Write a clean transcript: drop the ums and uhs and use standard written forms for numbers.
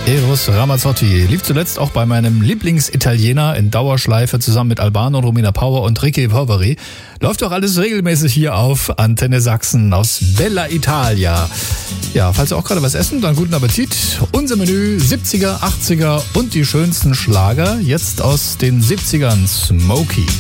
Eros Ramazzotti lief zuletzt auch bei meinem Lieblingsitaliener in Dauerschleife zusammen mit Albano, Romina Power und Ricky Poveri. Läuft doch alles regelmäßig hier auf Antenne Sachsen aus Bella Italia. Ja, falls Sie auch gerade was essen, dann guten Appetit. Unser Menü 70er, 80er und die schönsten Schlager. Jetzt aus den 70ern Smokey.